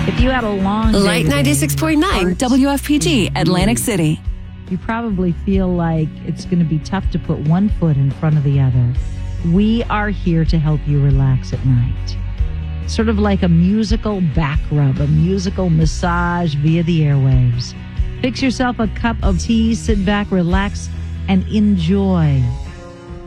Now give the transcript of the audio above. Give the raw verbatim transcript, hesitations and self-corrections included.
If you had a long day Light ninety-six point nine W F P G, Atlantic City. You probably feel like it's going to be tough to put one foot in front of the other. We are here to help you relax at night. Sort of like a musical back rub, a musical massage via the airwaves. Fix yourself a cup of tea, sit back, relax, and enjoy